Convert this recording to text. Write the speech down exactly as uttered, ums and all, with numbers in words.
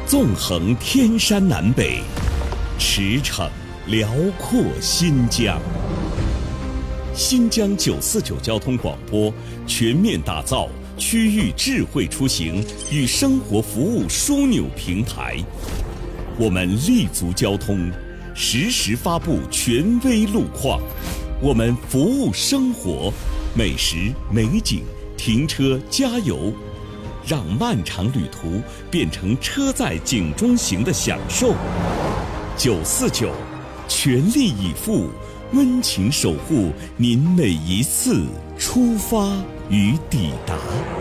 纵横天山南北，驰骋辽阔新疆。新疆九四九交通广播全面打造区域智慧出行与生活服务枢纽平台，我们立足交通，实时发布权威路况，我们服务生活，美食美景，停车加油，让漫长旅途变成车载景中行的享受。九四九，全力以赴，温情守护您每一次出发与抵达。